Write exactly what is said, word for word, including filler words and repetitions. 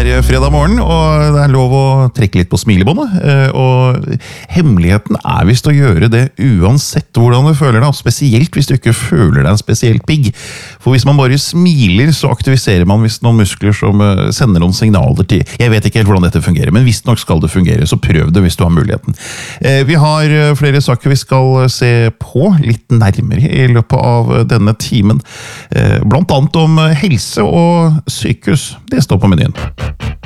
er fredag morgen, og det er lov å trekke litt på smilebåndet. Og hemmeligheten er visst å gjøre det uansett hvordan du føler deg, spesielt hvis du ikke føler deg spesielt pigg. For hvis man bare smiler, så aktiviserer man visst noen muskler som sender noen signaler til. Jeg vet ikke helt hvordan dette fungerer, men hvis nok skal det fungere, så prøv det hvis du har muligheten. Vi har flere saker vi skal se på litt nærmere i løpet av denne timen. Blant annet om helse og sykehus. Det står på menyen.